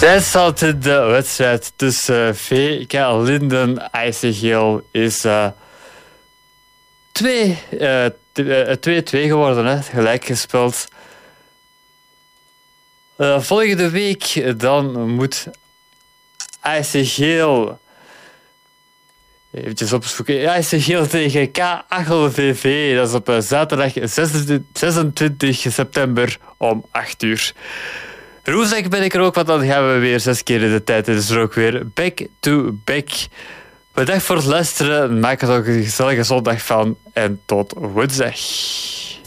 Tijd staat in de wedstrijd tussen VK Linden IC Geel is 2-2 geworden, hè? Gelijk gespeeld. Volgende week dan moet IC Geel eventjes opzoeken. IC Geel tegen K Achel VV. Dat is op zaterdag 26 september om 8 uur. Woensdag ben ik er ook, want dan gaan we weer 6 keer in de tijd. Het is er ook weer back to back. Bedankt voor het luisteren. Maak er ook een gezellige zondag van. En tot woensdag.